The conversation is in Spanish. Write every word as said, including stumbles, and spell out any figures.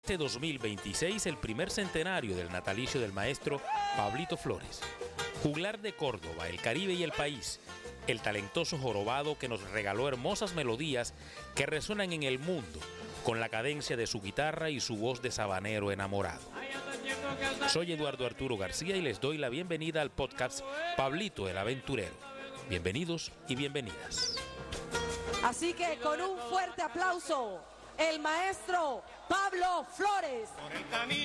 Este dos mil veintiséis, el primer centenario del natalicio del maestro Pablito Flores. Juglar de Córdoba, el Caribe y el país, el talentoso jorobado que nos regaló hermosas melodías que resuenan en el mundo con la cadencia de su guitarra y su voz de sabanero enamorado. Soy Eduardo Arturo García y les doy la bienvenida al podcast Pablito el Aventurero. Bienvenidos y bienvenidas. Así que con un fuerte aplauso, el maestro Pablo Flores.